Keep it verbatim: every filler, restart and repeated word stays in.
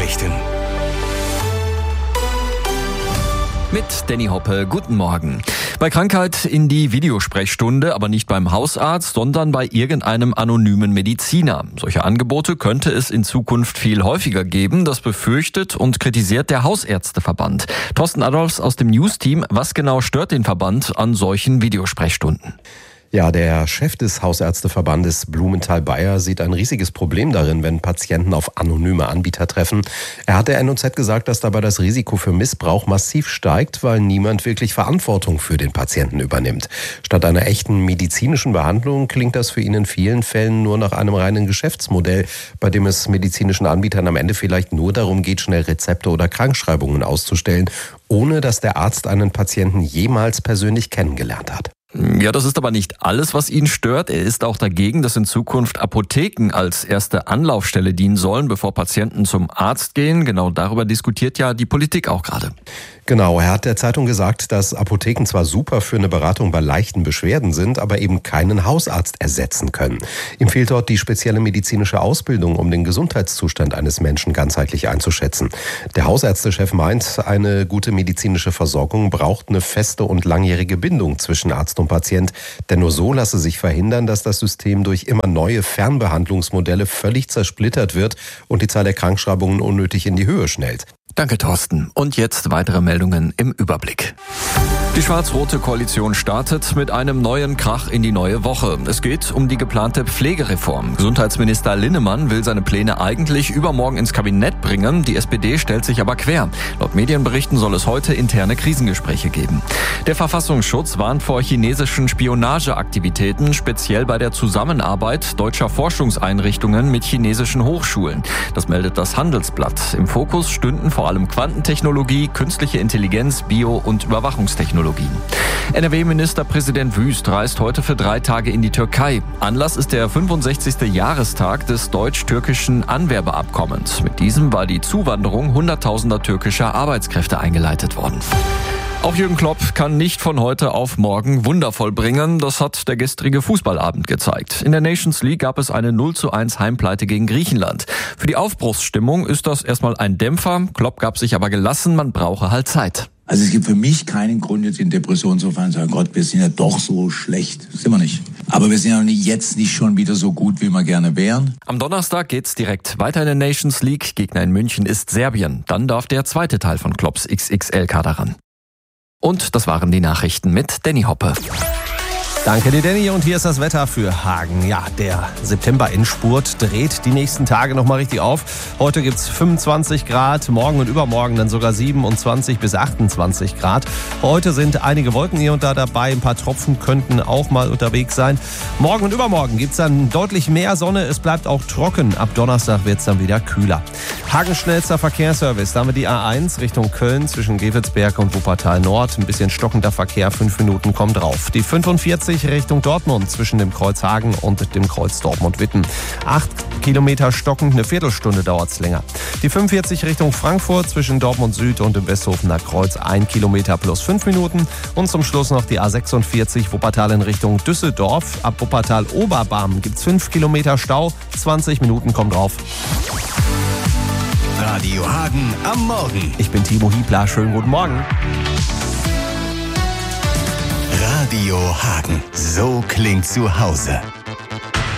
Nachrichten. Mit Danny Hoppe, guten Morgen. Bei Krankheit in die Videosprechstunde, aber nicht beim Hausarzt, sondern bei irgendeinem anonymen Mediziner. Solche Angebote könnte es in Zukunft viel häufiger geben. Das befürchtet und kritisiert der Hausärzteverband. Thorsten Adolfs aus dem News-Team. Was genau stört den Verband an solchen Videosprechstunden? Ja, der Chef des Hausärzteverbandes Blumenthal-Bayer sieht ein riesiges Problem darin, wenn Patienten auf anonyme Anbieter treffen. Er hat der N O Z gesagt, dass dabei das Risiko für Missbrauch massiv steigt, weil niemand wirklich Verantwortung für den Patienten übernimmt. Statt einer echten medizinischen Behandlung klingt das für ihn in vielen Fällen nur nach einem reinen Geschäftsmodell, bei dem es medizinischen Anbietern am Ende vielleicht nur darum geht, schnell Rezepte oder Krankschreibungen auszustellen, ohne dass der Arzt einen Patienten jemals persönlich kennengelernt hat. Ja, das ist aber nicht alles, was ihn stört. Er ist auch dagegen, dass in Zukunft Apotheken als erste Anlaufstelle dienen sollen, bevor Patienten zum Arzt gehen. Genau darüber diskutiert ja die Politik auch gerade. Genau, er hat der Zeitung gesagt, dass Apotheken zwar super für eine Beratung bei leichten Beschwerden sind, aber eben keinen Hausarzt ersetzen können. Ihm fehlt dort die spezielle medizinische Ausbildung, um den Gesundheitszustand eines Menschen ganzheitlich einzuschätzen. Der Hausärztechef meint, eine gute medizinische Versorgung braucht eine feste und langjährige Bindung zwischen Arzt und Patient, denn nur so lasse sich verhindern, dass das System durch immer neue Fernbehandlungsmodelle völlig zersplittert wird und die Zahl der Krankschreibungen unnötig in die Höhe schnellt. Danke, Thorsten. Und jetzt weitere Meldungen im Überblick. Die schwarz-rote Koalition startet mit einem neuen Krach in die neue Woche. Es geht um die geplante Pflegereform. Gesundheitsminister Linnemann will seine Pläne eigentlich übermorgen ins Kabinett bringen. Die S P D stellt sich aber quer. Laut Medienberichten soll es heute interne Krisengespräche geben. Der Verfassungsschutz warnt vor chinesischen Spionageaktivitäten, speziell bei der Zusammenarbeit deutscher Forschungseinrichtungen mit chinesischen Hochschulen. Das meldet das Handelsblatt. Im Fokus stünden vor allem Quantentechnologie, künstliche Intelligenz, Bio- und Überwachungstechnologien. N R W-Ministerpräsident Wüst reist heute für drei Tage in die Türkei. Anlass ist der fünfundsechzigste Jahrestag des deutsch-türkischen Anwerbeabkommens. Mit diesem war die Zuwanderung hunderttausender türkischer Arbeitskräfte eingeleitet worden. Auch Jürgen Klopp kann nicht von heute auf morgen Wunder vollbringen. Das hat der gestrige Fußballabend gezeigt. In der Nations League gab es eine null zu eins Heimpleite gegen Griechenland. Für die Aufbruchsstimmung ist das erstmal ein Dämpfer. Klopp gab sich aber gelassen, man brauche halt Zeit. Also es gibt für mich keinen Grund, jetzt in Depression zu fallen und zu sagen, Gott, wir sind ja doch so schlecht. Das sind wir nicht. Aber wir sind ja jetzt nicht schon wieder so gut, wie wir gerne wären. Am Donnerstag geht's direkt weiter in der Nations League. Gegner in München ist Serbien. Dann darf der zweite Teil von Klopps X X L-Kader ran. Und das waren die Nachrichten mit Danny Hoppe. Danke dir, Danny. Und hier ist das Wetter für Hagen. Ja, der September-Endspurt dreht die nächsten Tage noch mal richtig auf. Heute gibt's fünfundzwanzig Grad, morgen und übermorgen dann sogar siebenundzwanzig bis achtundzwanzig Grad. Heute sind einige Wolken hier und da dabei. Ein paar Tropfen könnten auch mal unterwegs sein. Morgen und übermorgen gibt's dann deutlich mehr Sonne. Es bleibt auch trocken. Ab Donnerstag wird's dann wieder kühler. Hagens schnellster Verkehrsservice. Da haben wir die A eins Richtung Köln zwischen Gevelsberg und Wuppertal Nord. Ein bisschen stockender Verkehr, fünf Minuten kommen drauf. Die fünfundvierzig Richtung Dortmund zwischen dem Kreuz Hagen und dem Kreuz Dortmund-Witten. Acht Kilometer stockend, eine Viertelstunde dauert's länger. Die fünfundvierzig Richtung Frankfurt zwischen Dortmund Süd und dem Westhofener Kreuz. Ein Kilometer plus fünf Minuten. Und zum Schluss noch die A sechsundvierzig Wuppertal in Richtung Düsseldorf. Ab Wuppertal Oberbarm gibt's fünf Kilometer Stau. zwanzig Minuten kommen drauf. Radio Hagen am Morgen. Ich bin Timo Hiebler. Schönen guten Morgen. Radio Hagen. So klingt zu Hause.